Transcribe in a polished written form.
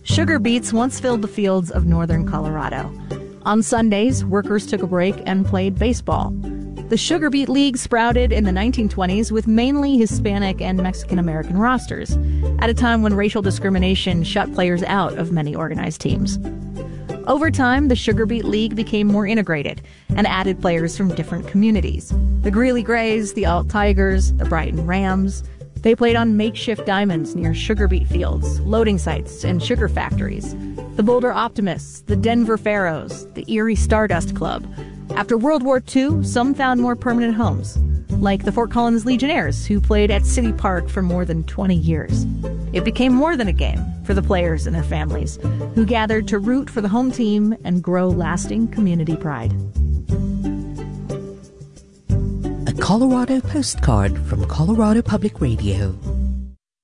Sugar beets once filled the fields of northern Colorado. On Sundays, workers took a break and played baseball. The Sugar Beet League sprouted in the 1920s with mainly Hispanic and Mexican-American rosters, at a time when racial discrimination shut players out of many organized teams. Over time, the Sugar Beet League became more integrated and added players from different communities. The Greeley Grays, the Alt Tigers, the Brighton Rams. They played on makeshift diamonds near sugar beet fields, loading sites, and sugar factories. The Boulder Optimists, the Denver Pharaohs, the Erie Stardust Club. After World War II, some found more permanent homes, like the Fort Collins Legionnaires, who played at City Park for more than 20 years. It became more than a game for the players and their families, who gathered to root for the home team and grow lasting community pride. A Colorado postcard from Colorado Public Radio.